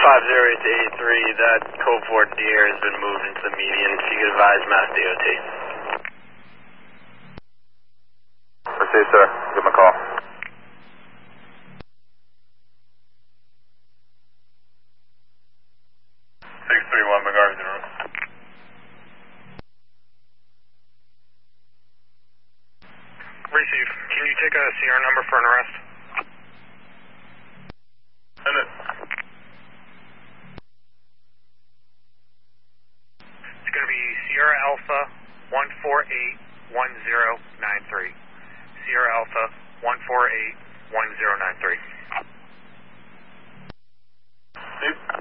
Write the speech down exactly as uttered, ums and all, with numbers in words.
five zero eight to eighty-three, that code four Deer has been moved into the median. If you could advise Mass D O T. Received, sir. Give him a call. six three one, McGarvey's in room. Receive. Can you take a C R number for an arrest? Send it. It's going to be Sierra Alpha one four eight one zero nine three. Sierra Alpha one four eight one zero nine three. Steve?